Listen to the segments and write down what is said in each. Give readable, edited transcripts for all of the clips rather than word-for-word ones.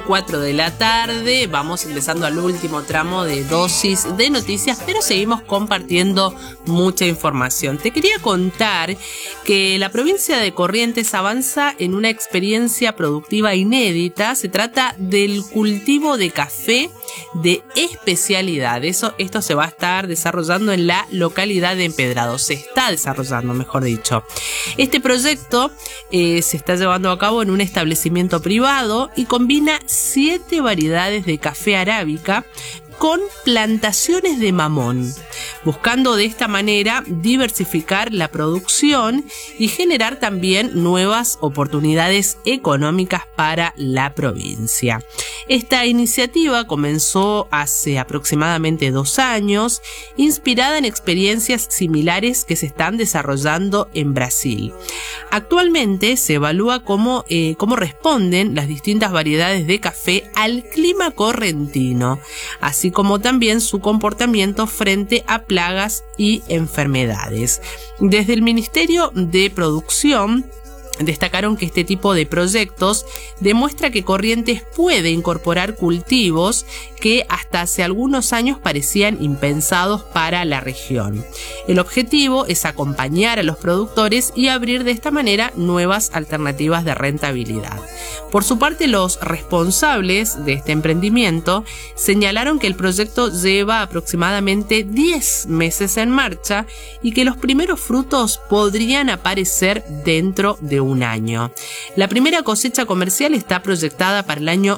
4 de la tarde. Vamos empezando al último tramo de dosis de noticias, pero seguimos compartiendo mucha información. Te quería contar que la provincia de Corrientes avanza en una experiencia productiva inédita. Se trata del cultivo de café de especialidad. Esto se va a estar desarrollando en la localidad de Empedrado. Se está desarrollando, mejor dicho. Este proyecto se está llevando a cabo en un establecimiento privado y combina 7 variedades de café arábica con plantaciones de mamón, buscando de esta manera diversificar la producción y generar también nuevas oportunidades económicas para la provincia. Esta iniciativa comenzó hace aproximadamente 2 años, inspirada en experiencias similares que se están desarrollando en Brasil. Actualmente se evalúa cómo responden las distintas variedades de café al clima correntino, así como también su comportamiento frente a plagas y enfermedades. Desde el Ministerio de Producción destacaron que este tipo de proyectos demuestra que Corrientes puede incorporar cultivos que hasta hace algunos años parecían impensados para la región. El objetivo es acompañar a los productores y abrir de esta manera nuevas alternativas de rentabilidad. Por su parte, los responsables de este emprendimiento señalaron que el proyecto lleva aproximadamente 10 meses en marcha y que los primeros frutos podrían aparecer dentro de un año. La primera cosecha comercial está proyectada para el año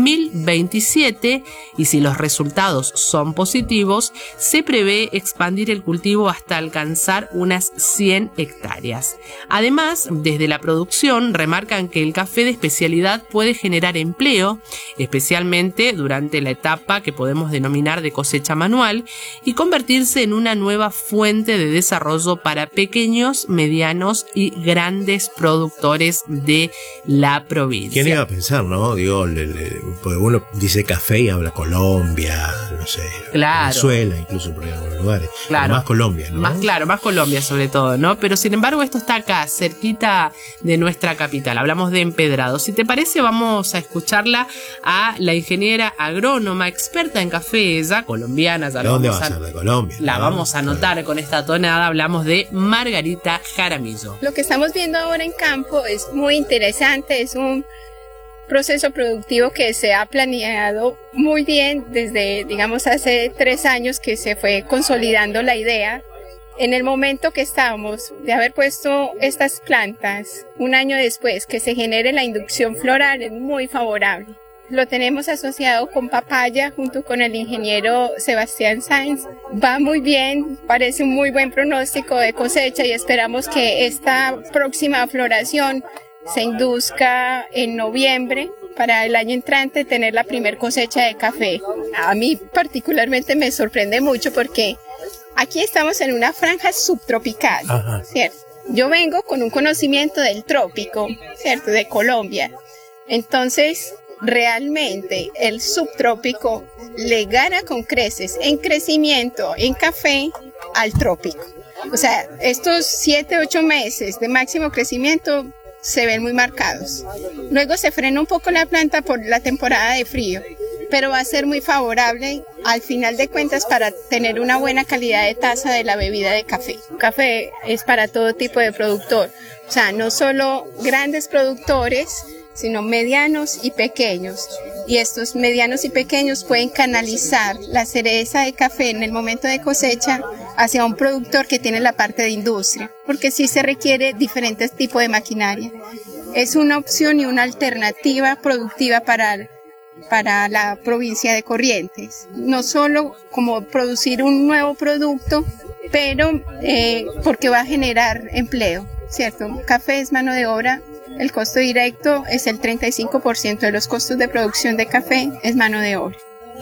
2027 y si los resultados son positivos, se prevé expandir el cultivo hasta alcanzar unas 100 hectáreas. Además, desde la producción remarcan que el café de especialidad puede generar empleo, especialmente durante la etapa que podemos denominar de cosecha manual, y convertirse en una nueva fuente de desarrollo para pequeños, medianos y grandes productores de la provincia. ¿Quién iba a pensar, no? Digo, porque uno dice café y habla Colombia, no sé, claro. Venezuela, incluso por algunos lugares. Claro. Más Colombia, ¿no? Más Colombia sobre todo, ¿no? Pero sin embargo esto está acá, cerquita de nuestra capital. Hablamos de Empedrado. Si te parece, vamos a escucharla a la ingeniera agrónoma, experta en café, ella, colombiana. Ya ¿De dónde va a ser? ¿De Colombia? La vamos a anotar con esta tonada. Hablamos de Margarita Jaramillo. Lo que estamos viendo ahora en campo es muy interesante, es un proceso productivo que se ha planeado muy bien desde, digamos, hace 3 años que se fue consolidando la idea. En el momento que estamos de haber puesto estas plantas, un año después que se genere la inducción floral es muy favorable. Lo tenemos asociado con papaya junto con el ingeniero Sebastián Sáenz. Va muy bien, parece un muy buen pronóstico de cosecha y esperamos que esta próxima floración se induzca en noviembre para el año entrante tener la primer cosecha de café. A mí particularmente me sorprende mucho porque aquí estamos en una franja subtropical, ¿cierto? Yo vengo con un conocimiento del trópico, ¿cierto? De Colombia. Entonces, realmente el subtrópico le gana con creces en crecimiento en café al trópico. O sea, estos 7-8 meses de máximo crecimiento se ven muy marcados. Luego se frena un poco la planta por la temporada de frío, pero va a ser muy favorable al final de cuentas para tener una buena calidad de taza de la bebida de café. Café es para todo tipo de productor, o sea, no solo grandes productores, sino medianos y pequeños. Y estos medianos y pequeños pueden canalizar la cereza de café en el momento de cosecha hacia un productor que tiene la parte de industria, porque sí se requiere diferentes tipos de maquinaria. Es una opción y una alternativa productiva para la provincia de Corrientes. No solo como producir un nuevo producto, pero porque va a generar empleo, ¿cierto? Café es mano de obra. El costo directo es el 35% de los costos de producción de café, es mano de obra.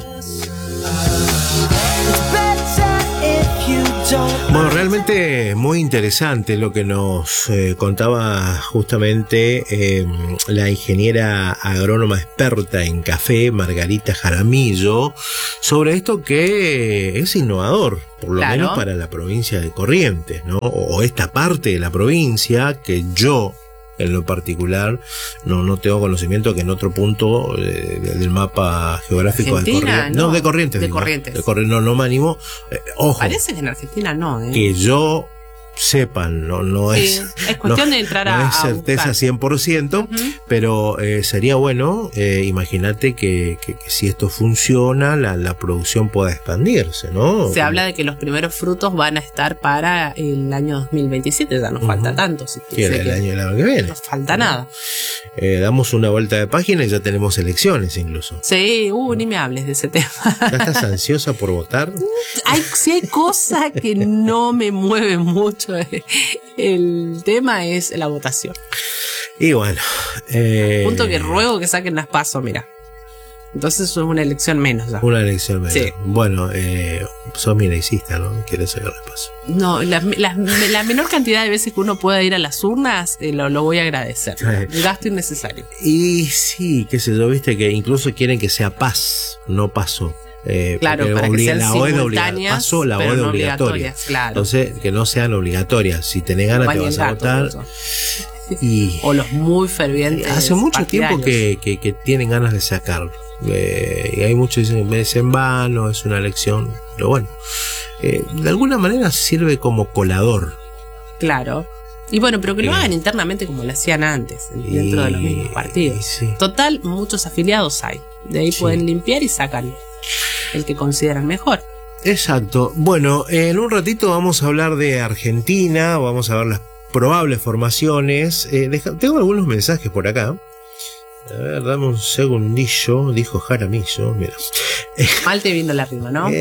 Bueno, realmente muy interesante lo que nos contaba justamente la ingeniera agrónoma experta en café, Margarita Jaramillo, sobre esto que es innovador, por lo menos para la provincia de Corrientes, ¿no? O esta parte de la provincia que yo en lo particular no tengo conocimiento que en otro punto del mapa geográfico Argentina, de Corrientes. De Corrientes. No me animo. Ojo. Parece que en Argentina no, Que yo sepan, no es cuestión de entrar no es certeza buscar. 100%, pero sería bueno, imagínate que si esto funciona, la producción pueda expandirse, ¿no? Se habla de que los primeros frutos van a estar para el año 2027, ya no falta tanto. El año que viene. No falta nada. Damos una vuelta de página y ya tenemos elecciones incluso. Sí, ni me hables de ese tema. ¿Ya estás ansiosa por votar? Si hay cosa que no me mueve mucho, el tema es la votación. Y bueno. Punto que ruego que saquen las PASO, mira. Entonces es una elección menos ya. Una elección menos. Sí. Bueno, sos mileicista, ¿no? ¿Quieres sacar las PASO? No, la menor cantidad de veces que uno pueda ir a las urnas, lo voy a agradecer. Un gasto innecesario. Y sí, qué sé yo, viste que incluso quieren que sea paz, no paso. Claro, para que sean simultáneas, paso, la pero OED no obligatoria. Claro. Entonces, que no sean obligatorias. Si tenés ganas, te vas a votar. O los muy fervientes. Hace mucho tiempo que tienen ganas de sacarlo. Y hay muchos que dicen, es en vano, es una elección. Pero bueno, de alguna manera sirve como colador. Claro. Y bueno, pero que lo hagan internamente como lo hacían antes, dentro de los mismos partidos. Sí. Total, muchos afiliados hay. De ahí pueden limpiar y sacan el que consideran mejor. Exacto. Bueno, en un ratito vamos a hablar de Argentina, vamos a ver las probables formaciones. Tengo algunos mensajes por acá. A ver, dame un segundillo, dijo Jaramillo, mira. Mal te viendo la rima, ¿no?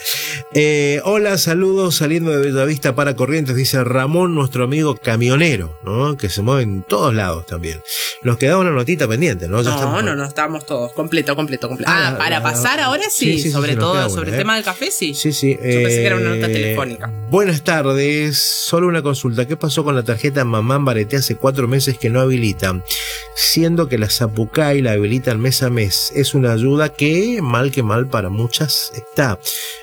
Hola, saludos saliendo de Bellavista para Corrientes, dice Ramón, nuestro amigo camionero, ¿no? Que se mueve en todos lados también. Nos quedaba una notita pendiente, ¿no? No, estábamos todos, completo. Para pasar ahora sí, sobre todo, sobre el tema del café, sí. Sí. Yo pensé que era una nota telefónica. Buenas tardes, solo una consulta. ¿Qué pasó con la tarjeta Mamán Bareté hace 4 meses que no habilita? Siendo que la Zapucay la habilitan mes a mes. Es una ayuda que mal para muchas está.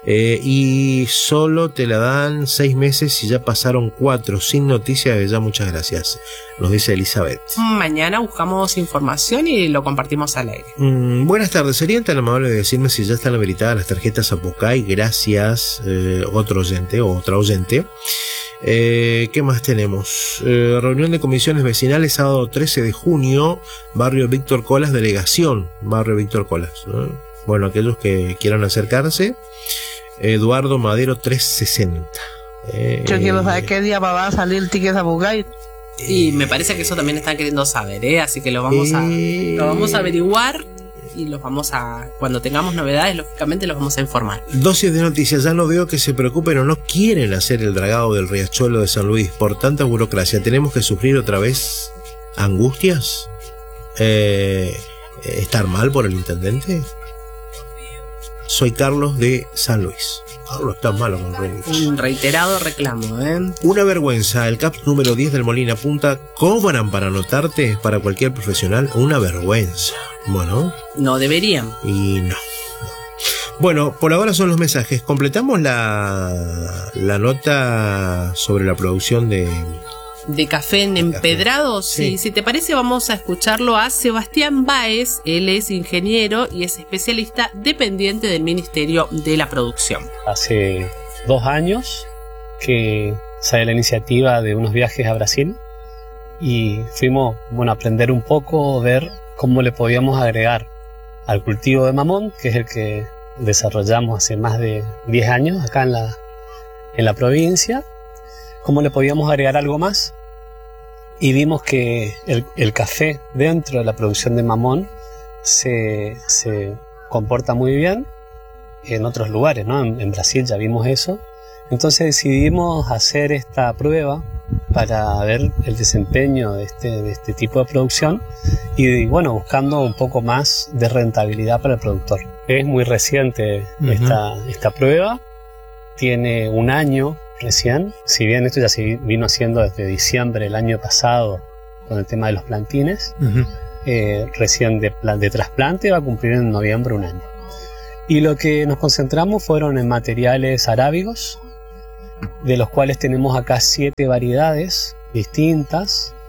Y solo te la dan 6 meses y ya pasaron 4 sin noticia de ya. Muchas gracias, nos dice Elizabeth. Mañana buscamos información y lo compartimos al aire. Buenas tardes, ¿serían tan amables de decirme si ya están habilitadas las tarjetas Zapucay? Gracias, otro oyente o otra oyente. ¿Qué más tenemos? Reunión de comisiones vecinales sábado 13 de junio, barrio Víctor Colas, delegación barrio Víctor Colas, ¿no? Bueno, aquellos que quieran acercarse, Eduardo Madero 360. Yo quiero saber qué día va a salir el ticket Zapucay. Y me parece que eso también están queriendo saber, así que lo vamos a averiguar. Y cuando tengamos novedades, lógicamente los vamos a informar. Dosis de noticias, ya no veo que se preocupen o no quieren hacer el dragado del Riachuelo de San Luis por tanta burocracia. ¿Tenemos que sufrir otra vez angustias? ¿Estar mal por el intendente? Soy Carlos de San Luis. Carlos está malo con Rodríguez. Un reiterado reclamo, Una vergüenza. El CAP número 10 del Molina apunta. ¿Cobran para anotarte para cualquier profesional? Una vergüenza. Bueno. No deberían. Y no. Bueno, por ahora son los mensajes. Completamos la nota sobre la producción de café en Empedrado. Sí. Si te parece, vamos a escucharlo a Sebastián Báez. Él es ingeniero y es especialista dependiente del Ministerio de la Producción. Hace 2 años que sale la iniciativa de unos viajes a Brasil y fuimos a aprender un poco, ver cómo le podíamos agregar al cultivo de mamón, que es el que desarrollamos hace más de 10 años acá en la provincia, cómo le podíamos agregar algo más. Y vimos que el café dentro de la producción de mamón se comporta muy bien en otros lugares, ¿no? En Brasil ya vimos eso. Entonces decidimos hacer esta prueba para ver el desempeño de este tipo de producción y buscando un poco más de rentabilidad para el productor. Es muy reciente esta prueba, tiene 1 año recién, si bien esto ya se vino haciendo desde diciembre del año pasado con el tema de los plantines, recién de trasplante va a cumplir en noviembre 1 año. Y lo que nos concentramos fueron en materiales arábigos, de los cuales tenemos acá 7 variedades distintas,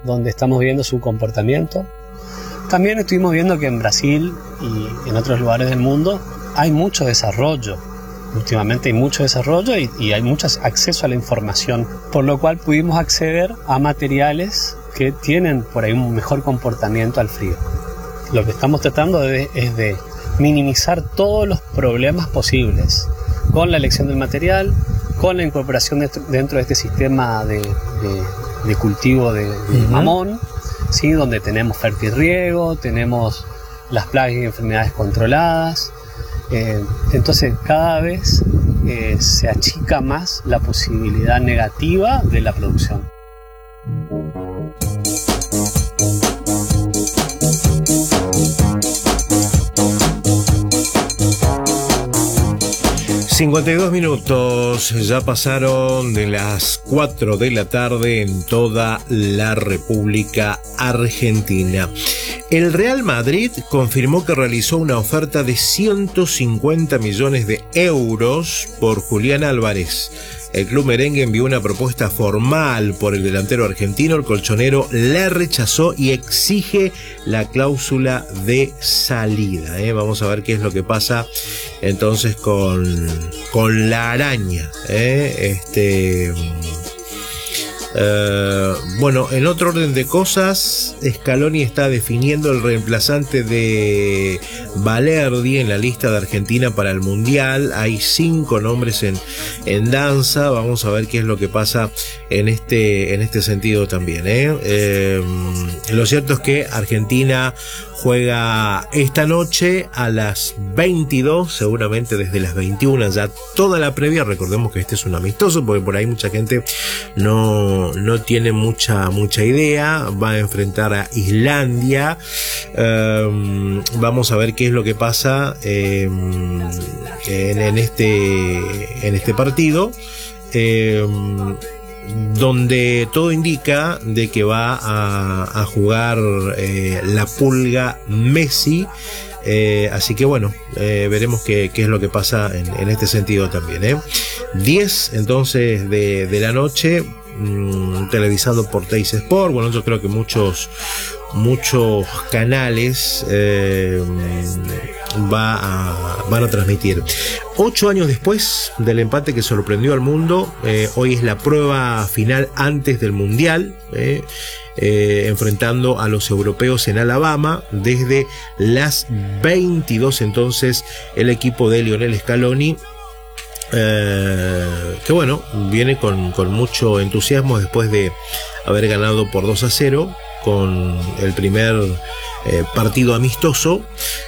donde estamos viendo su comportamiento. También estuvimos viendo que en Brasil y en otros lugares del mundo hay mucho desarrollo. Últimamente hay mucho desarrollo y hay mucho acceso a la información, por lo cual pudimos acceder a materiales que tienen por ahí un mejor comportamiento al frío. Lo que estamos tratando es de minimizar todos los problemas posibles con la elección del material, con la incorporación dentro de este sistema de cultivo de mamón, ¿sí? Donde tenemos fertirriego, tenemos las plagas y enfermedades controladas. Entonces cada vez se achica más la posibilidad negativa de la producción. ...52 ya pasaron de las 4 de la tarde en toda la República Argentina. El Real Madrid confirmó que realizó una oferta de 150 millones de euros por Julián Álvarez. El club merengue envió una propuesta formal por el delantero argentino. El colchonero la rechazó y exige la cláusula de salida. Vamos a ver qué es lo que pasa entonces con la araña. Bueno, en otro orden de cosas, Scaloni está definiendo el reemplazante de Balerdi en la lista de Argentina para el Mundial. Hay 5 nombres en danza. Vamos a ver qué es lo que pasa en este sentido también. Lo cierto es que Argentina juega esta noche a las 22, seguramente desde las 21 ya toda la previa. Recordemos que este es un amistoso, porque por ahí mucha gente no tiene mucha idea. Va a enfrentar a Islandia. Vamos a ver qué es lo que pasa en este partido. Donde todo indica de que va a jugar la Pulga Messi. Así que bueno, veremos qué es lo que pasa en este sentido también. 10 entonces de la noche, televisado por Teis Sport. Bueno, yo creo que muchos canales van a transmitir. 8 años después del empate que sorprendió al mundo, hoy es la prueba final antes del Mundial, enfrentando a los europeos en Alabama. Desde las 22 entonces el equipo de Lionel Scaloni, que bueno, viene con mucho entusiasmo después de haber ganado por 2-0 con el primer partido amistoso.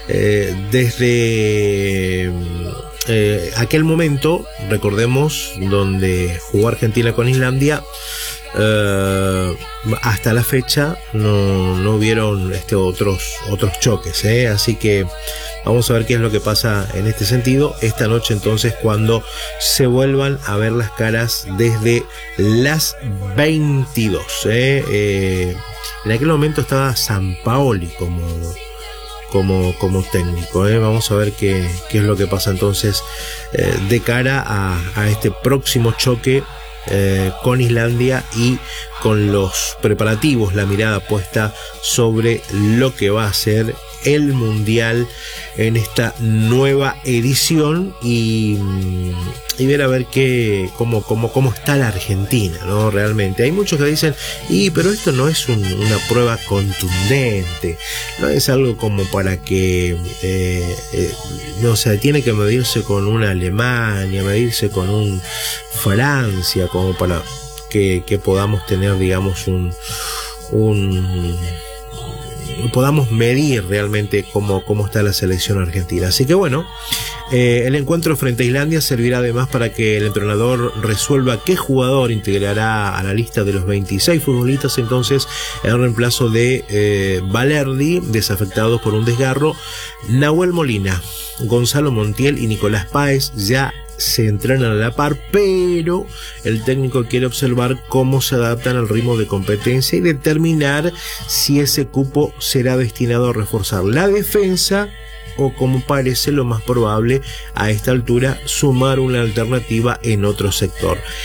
Desde aquel momento, recordemos, donde jugó Argentina con Islandia, hasta la fecha no hubieron otros choques, así que vamos a ver qué es lo que pasa en este sentido esta noche, entonces, cuando se vuelvan a ver las caras desde las 22. En aquel momento estaba Sampaoli como técnico. Vamos a ver qué es lo que pasa entonces de cara a este próximo choque con Islandia, y con los preparativos, la mirada puesta sobre lo que va a ser el Mundial en esta nueva edición, y ver a ver cómo está la Argentina, ¿no? Realmente hay muchos que dicen, pero esto no es una prueba contundente, no es algo como para que no sé, tiene que medirse con una Alemania, medirse con un Francia, como para que podamos tener, digamos, podamos medir realmente cómo está la selección argentina. Así que bueno, el encuentro frente a Islandia servirá además para que el entrenador resuelva qué jugador integrará a la lista de los 26 futbolistas entonces en reemplazo de Balerdi, desafectados por un desgarro. Nahuel Molina, Gonzalo Montiel y Nicolás Páez ya se entrenan a la par, pero el técnico quiere observar cómo se adaptan al ritmo de competencia y determinar si ese cupo será destinado a reforzar la defensa o, como parece lo más probable a esta altura, sumar una alternativa en otro sector.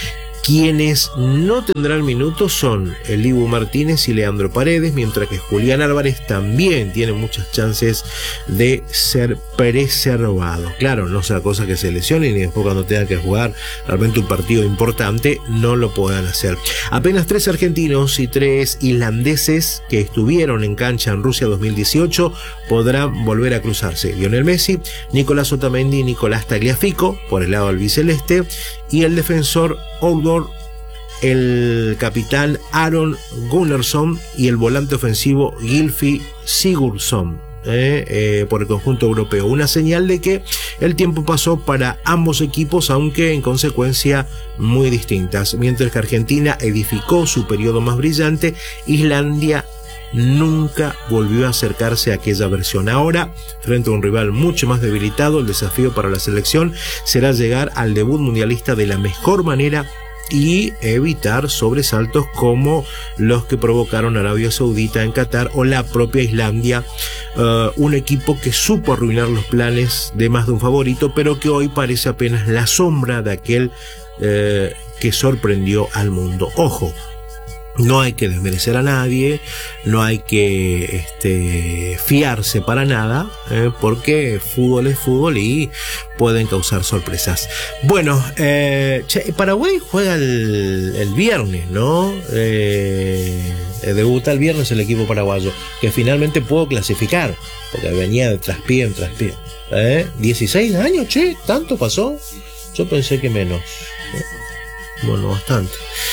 Quienes no tendrán minutos son el Dibu Martínez y Leandro Paredes, mientras que Julián Álvarez también tiene muchas chances de ser preservado. Claro, no sea cosa que se lesionen y después cuando tengan que jugar realmente un partido importante no lo puedan hacer. Apenas 3 argentinos y 3 islandeses que estuvieron en cancha en Rusia 2018 podrán volver a cruzarse. Lionel Messi, Nicolás Otamendi y Nicolás Tagliafico por el lado albiceleste, y el defensor Outdoor, el capitán Aron Gunnarsson y el volante ofensivo Gylfi Sigurdsson por el conjunto europeo. Una señal de que el tiempo pasó para ambos equipos, aunque en consecuencia muy distintas. Mientras que Argentina edificó su periodo más brillante, Islandia nunca volvió a acercarse a aquella versión. Ahora, frente a un rival mucho más debilitado, el desafío para la selección será llegar al debut mundialista de la mejor manera y evitar sobresaltos como los que provocaron Arabia Saudita en Qatar o la propia Islandia, un equipo que supo arruinar los planes de más de un favorito, pero que hoy parece apenas la sombra de aquel que sorprendió al mundo. Ojo, no hay que desmerecer a nadie, no hay que fiarse para nada, porque fútbol es fútbol y pueden causar sorpresas. Bueno, Paraguay juega el viernes, ¿no? Debuta el viernes el equipo paraguayo, que finalmente pudo clasificar, porque venía de traspié en traspié. 16 años, ¿tanto pasó? Yo pensé que menos. Bueno, bastante.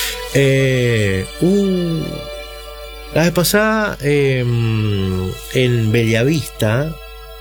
La vez pasada en Bellavista,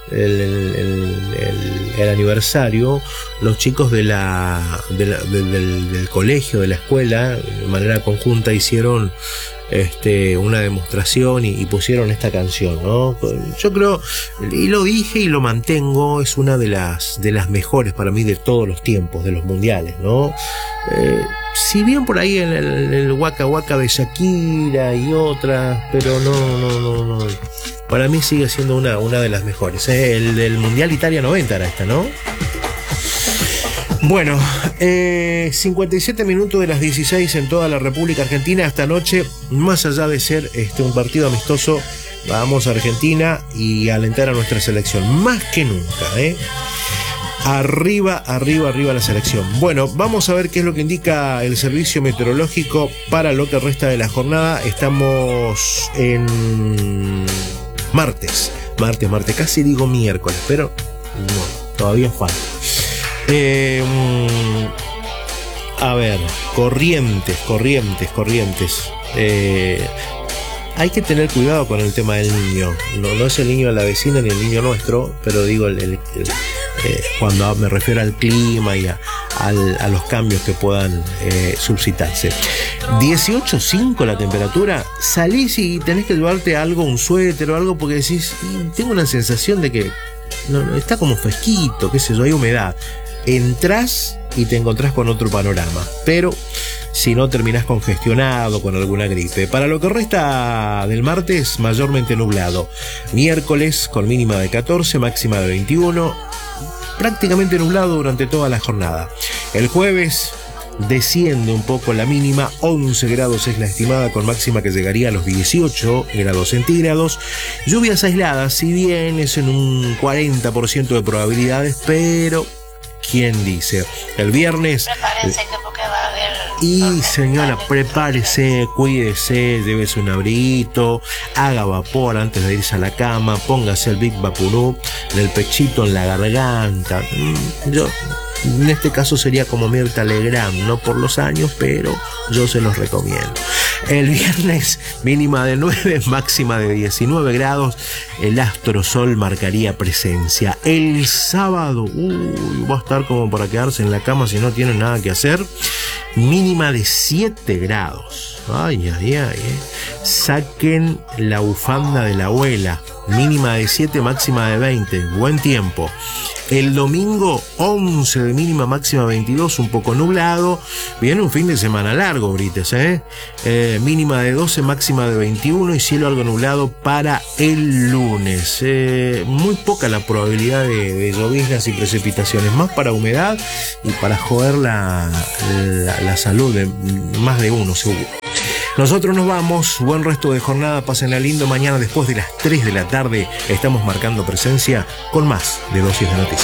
el aniversario, los chicos del colegio, de la escuela, de manera conjunta hicieron una demostración y pusieron esta canción, ¿no? Yo creo, y lo dije y lo mantengo, es una de las mejores para mí de todos los tiempos, de los mundiales, ¿no? Si bien por ahí en el Waka Waka de Shakira y otras, pero no. Para mí sigue siendo una de las mejores. El del Mundial Italia 90 era esta, ¿no? Bueno, 57 minutos de las 16 en toda la República Argentina. Esta noche, más allá de ser un partido amistoso, vamos a Argentina y a alentar a nuestra selección. Más que nunca, Arriba la selección. Bueno, vamos a ver qué es lo que indica el servicio meteorológico para lo que resta de la jornada. Estamos en martes, casi digo miércoles, pero no, todavía falta. A ver, corrientes. Hay que tener cuidado con el tema del niño. No es el niño de la vecina ni el niño nuestro, pero digo cuando me refiero al clima y a los cambios que puedan suscitarse. 18.5 la temperatura. Salís y tenés que llevarte algo, un suéter o algo, porque decís, tengo una sensación de que no, está como fresquito, qué sé yo, hay humedad. Entrás y te encontrás con otro panorama, pero si no terminás congestionado con alguna gripe. Para lo que resta del martes, mayormente nublado. Miércoles con mínima de 14, máxima de 21, prácticamente nublado durante toda la jornada. El jueves desciende un poco la mínima, 11 grados es la estimada, con máxima que llegaría a los 18 grados centígrados. Lluvias aisladas, si bien es en un 40% de probabilidades, pero ¿quién dice? El viernes... Prepárense porque va a haber... Y señora, prepárese, cuídese, llévese un abriguito, haga vapor antes de irse a la cama, póngase el Big Vaporub en el pechito, en la garganta. Yo... En este caso sería como Mirta Legrand, no por los años, pero yo se los recomiendo. El viernes mínima de 9, máxima de 19 grados, el astrosol marcaría presencia. El sábado, va a estar como para quedarse en la cama si no tiene nada que hacer, mínima de 7 grados. Ay. saquen la bufanda de la abuela, mínima de 7, máxima de 20, buen tiempo. El domingo 11 de mínima, máxima 22, un poco nublado. Viene un fin de semana largo, Brites, mínima de 12, máxima de 21 y cielo algo nublado para el lunes. Muy poca la probabilidad de lloviznas y precipitaciones, más para humedad y para joder la salud de más de uno, seguro. Nosotros nos vamos, buen resto de jornada, pásenla lindo. Mañana después de las 3 de la tarde estamos marcando presencia con más de Dosis de Noticias.